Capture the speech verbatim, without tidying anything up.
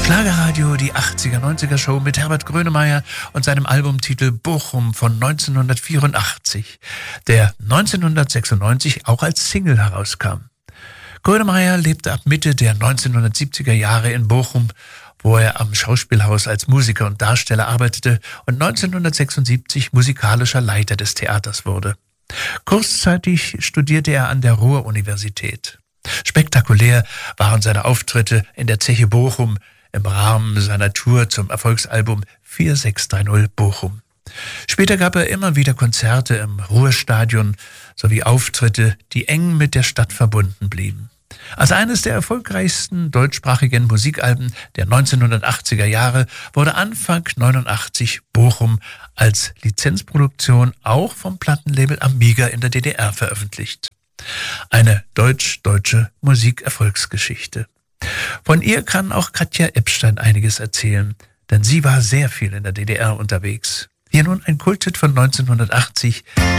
Schlagerradio, die achtziger, neunziger Show mit Herbert Grönemeyer und seinem Albumtitel Bochum von neunzehnhundertvierundachtzig, der neunzehnhundertsechsundneunzig auch als Single herauskam. Grönemeyer lebte ab Mitte der neunzehnhundertsiebziger Jahre in Bochum, wo er am Schauspielhaus als Musiker und Darsteller arbeitete und neunzehnhundertsechsundsiebzig musikalischer Leiter des Theaters wurde. Kurzzeitig studierte er an der Ruhr-Universität. Spektakulär waren seine Auftritte in der Zeche Bochum im Rahmen seiner Tour zum Erfolgsalbum vier sechs drei null Bochum. Später gab er immer wieder Konzerte im Ruhrstadion sowie Auftritte, die eng mit der Stadt verbunden blieben. Als eines der erfolgreichsten deutschsprachigen Musikalben der neunzehnhundertachtziger Jahre wurde Anfang neunundachtzig Bochum als Lizenzproduktion auch vom Plattenlabel Amiga in der D D R veröffentlicht. Eine deutsch-deutsche Musikerfolgsgeschichte. Von ihr kann auch Katja Epstein einiges erzählen, denn sie war sehr viel in der D D R unterwegs. Hier nun ein Kulthit von neunzehnhundertachtzig.